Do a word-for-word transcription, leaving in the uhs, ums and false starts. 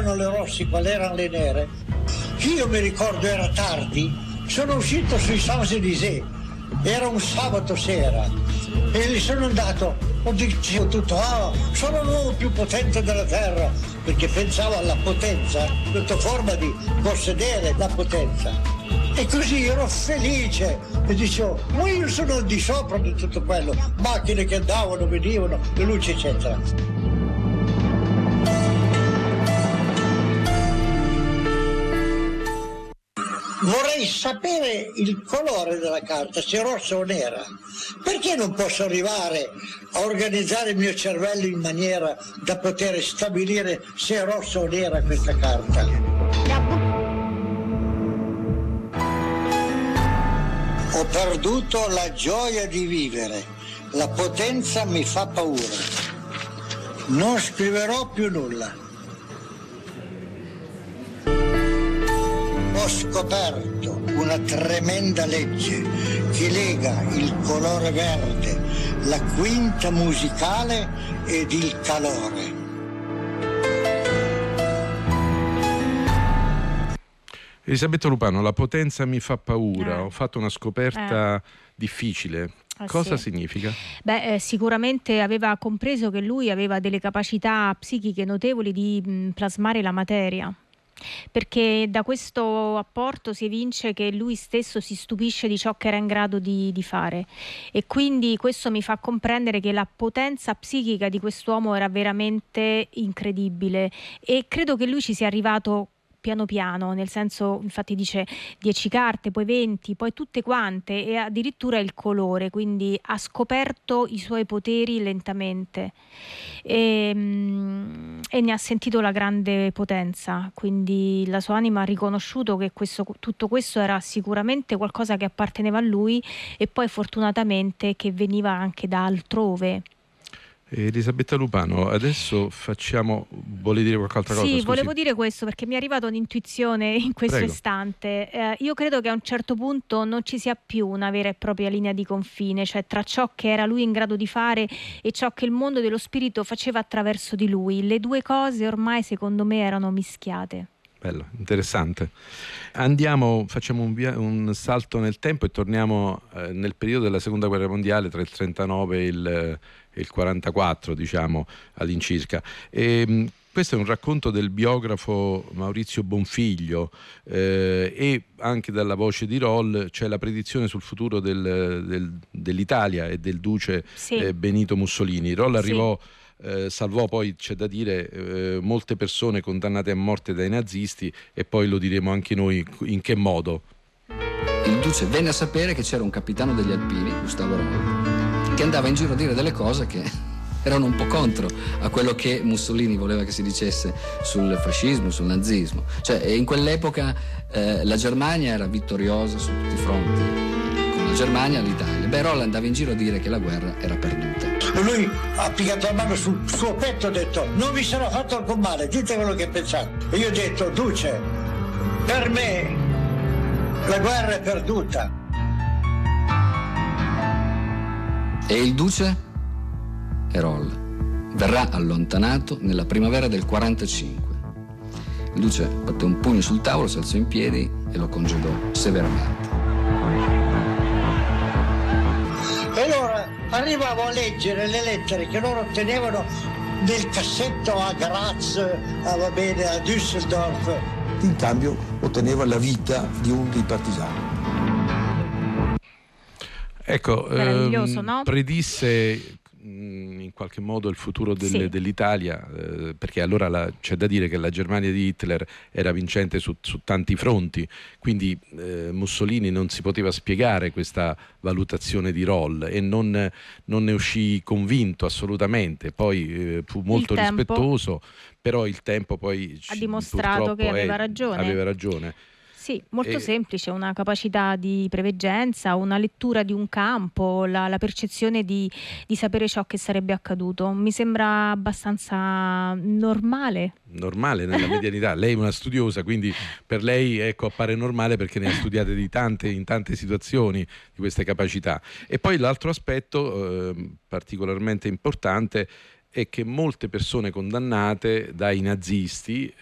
erano le rossi, quali erano le nere. Io mi ricordo era tardi, sono uscito sui Champs-Élysées, era un sabato sera e gli sono andato, ho detto tutto, ah, sono l'uomo più potente della terra, perché pensavo alla potenza, sotto forma di possedere la potenza. E così ero felice e dicevo, ma io sono al di sopra di tutto quello, macchine che andavano, venivano, le luci eccetera. Vorrei sapere il colore della carta, se è rossa o nera. Perché non posso arrivare a organizzare il mio cervello in maniera da poter stabilire se è rossa o nera questa carta? Ho perduto la gioia di vivere, la potenza mi fa paura. Non scriverò più nulla. Ho scoperto una tremenda legge che lega il colore verde, la quinta musicale ed il calore. Elisabetta Lupano, la potenza mi fa paura, Eh. ho fatto una scoperta Eh. difficile. Eh, Cosa sì. significa? Beh, eh, sicuramente aveva compreso che lui aveva delle capacità psichiche notevoli di mh, plasmare la materia. Perché da questo apporto si evince che lui stesso si stupisce di ciò che era in grado di, di fare, e quindi questo mi fa comprendere che la potenza psichica di quest'uomo era veramente incredibile, e credo che lui ci sia arrivato piano piano, nel senso, infatti dice dieci carte, poi venti, poi tutte quante, e addirittura il colore, quindi ha scoperto i suoi poteri lentamente e, mm, e ne ha sentito la grande potenza, quindi la sua anima ha riconosciuto che questo, tutto questo era sicuramente qualcosa che apparteneva a lui, e poi fortunatamente che veniva anche da altrove. Elisabetta Lupano, adesso facciamo... Vuole dire qualche altra cosa? Sì, Scusi. volevo dire questo perché mi è arrivata un'intuizione in questo Prego. istante. Eh, io credo che a un certo punto non ci sia più una vera e propria linea di confine, cioè tra ciò che era lui in grado di fare e ciò che il mondo dello spirito faceva attraverso di lui. Le due cose ormai secondo me erano mischiate. Bello, interessante. Andiamo, facciamo un, via, un salto nel tempo e torniamo eh, nel periodo della seconda guerra mondiale, tra il trentanove e il, e il quarantaquattro, diciamo, all'incirca. E, mh, questo è un racconto del biografo Maurizio Bonfiglio eh, e anche dalla voce di Roll c'è la predizione sul futuro del, del, dell'Italia e del duce Sì. eh, Benito Mussolini. Roll Sì. arrivò Eh, salvò poi, c'è da dire, eh, molte persone condannate a morte dai nazisti, e poi lo diremo anche noi in che modo. Il duce venne a sapere che c'era un capitano degli Alpini, Gustavo Roll, che andava in giro a dire delle cose che erano un po' contro a quello che Mussolini voleva che si dicesse sul fascismo, sul nazismo. Cioè, in quell'epoca eh, la Germania era vittoriosa su tutti i fronti, con la Germania e l'Italia. Beh, Roll andava in giro a dire che la guerra era perduta. Lui ha piegato la mano sul suo petto e ha detto: non vi sarà fatto alcun male, dite quello che pensate. E io ho detto: duce, per me la guerra è perduta. E il duce Roll verrà allontanato nella primavera del quarantacinque. Il duce batté un pugno sul tavolo, si alzò in piedi e lo congedò severamente. E allora arrivavo a leggere le lettere che loro tenevano nel cassetto a Graz, a, va bene, a Düsseldorf. In cambio otteneva la vita di uno dei partigiani. Ecco, Meraviglioso, ehm, no? predisse mh, in qualche modo il futuro del, Sì. dell'Italia, eh, perché allora la, c'è da dire che la Germania di Hitler era vincente su, su tanti fronti, quindi eh, Mussolini non si poteva spiegare questa valutazione di Roll e non, non ne uscì convinto assolutamente. Poi eh, fu molto tempo rispettoso, però il tempo poi ha ci- dimostrato purtroppo che aveva è- ragione. aveva ragione. Sì, molto E- semplice, una capacità di preveggenza, una lettura di un campo, la, la percezione di, di sapere ciò che sarebbe accaduto. Mi sembra abbastanza normale. Normale nella medianità. Lei è una studiosa, quindi per lei, ecco, appare normale perché ne ha studiate di tante, in tante situazioni di queste capacità. E poi l'altro aspetto eh, particolarmente importante è che molte persone condannate dai nazisti